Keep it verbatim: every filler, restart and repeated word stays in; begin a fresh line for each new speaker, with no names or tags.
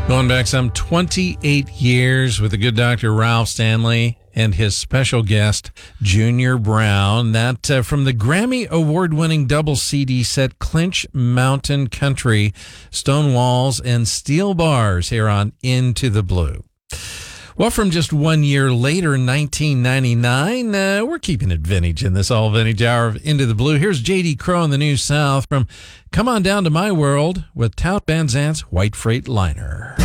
Going back some twenty-eight years with the good Doctor Ralph Stanley and his special guest, Junior Brown. That uh, from the Grammy Award-winning double C D set Clinch Mountain Country, Stone Walls and Steel Bars here on Into the Blue. Well, from just one year later, nineteen ninety-nine, uh, we're keeping it vintage in this all-vintage hour of Into the Blue. Here's J D Crowe in the New South from Come On Down to My World with Tout Van Zant's White Freight Liner.